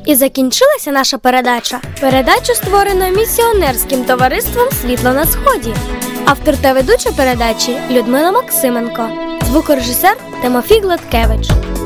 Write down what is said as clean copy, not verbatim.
І закінчилася наша передача. Передачу створено місіонерським товариством «Світло на сході». Автор та ведуча передачі Людмила Максименко. Звукорежисер Тимофій Гладкевич.